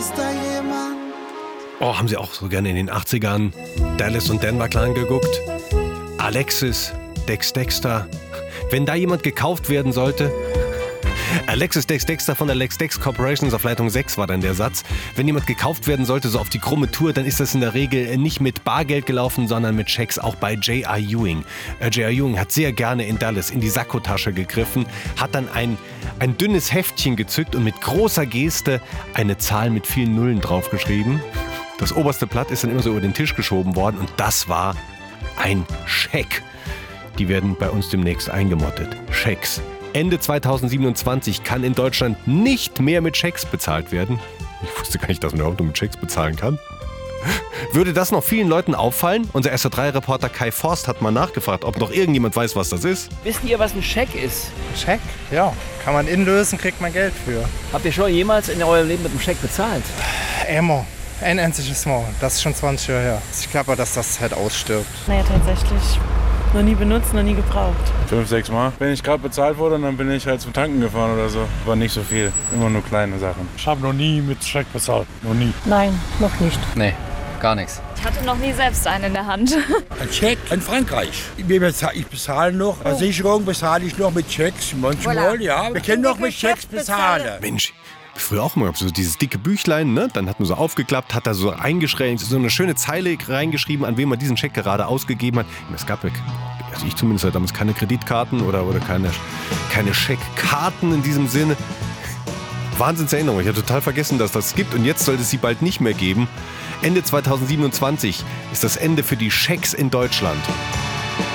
ist da jemand? Oh, haben Sie auch so gerne in den 80ern Dallas und Denver Clan geguckt? Alexis, Dexter. Wenn da jemand gekauft werden sollte... Alexis Dexter von der Lex Dex Corporations auf Leitung 6 war dann der Satz. Wenn jemand gekauft werden sollte, so auf die krumme Tour, dann ist das in der Regel nicht mit Bargeld gelaufen, sondern mit Schecks, auch bei J.R. Ewing. J.R. Ewing hat sehr gerne in Dallas in die Sakkotasche gegriffen, hat dann ein dünnes Heftchen gezückt und mit großer Geste eine Zahl mit vielen Nullen draufgeschrieben. Das oberste Blatt ist dann immer so über den Tisch geschoben worden und das war ein Scheck. Die werden bei uns demnächst eingemottet. Schecks. Ende 2027 kann in Deutschland nicht mehr mit Schecks bezahlt werden. Ich wusste gar nicht, dass man überhaupt nur mit Schecks bezahlen kann. Würde das noch vielen Leuten auffallen? Unser SR3-Reporter Kai Forst hat mal nachgefragt, ob noch irgendjemand weiß, was das ist. Wisst ihr, was ein Scheck ist? Scheck? Ja. Kann man inlösen, kriegt man Geld für. Habt ihr schon jemals in eurem Leben mit einem Scheck bezahlt? Immer. Ein einziges Mal. Das ist schon 20 Jahre her. Ich glaube, dass das halt ausstirbt. Naja, tatsächlich. Noch nie benutzt, noch nie gebraucht. 5, 6 Mal. Wenn ich gerade bezahlt wurde, dann bin ich halt zum Tanken gefahren oder so. War nicht so viel. Immer nur kleine Sachen. Ich habe noch nie mit Scheck bezahlt. Noch nie. Nein, noch nicht. Nee, gar nichts. Ich hatte noch nie selbst einen in der Hand. Ein Scheck in Frankreich. Ich bezahle noch, Versicherung bezahle ich noch mit Schecks. Manchmal, ja. Wir können noch mit Schecks bezahlen. Mensch, früher auch immer so dieses dicke Büchlein, ne? Dann hat man so aufgeklappt, hat da so eingeschränkt, so eine schöne Zeile reingeschrieben, an wen man diesen Scheck gerade ausgegeben hat. Es gab also ich zumindest hatte damals keine Kreditkarten oder keine Scheckkarten in diesem Sinne. Wahnsinnserinnerung, ich habe total vergessen, dass das gibt und jetzt sollte es sie bald nicht mehr geben. Ende 2027 ist das Ende für die Schecks in Deutschland.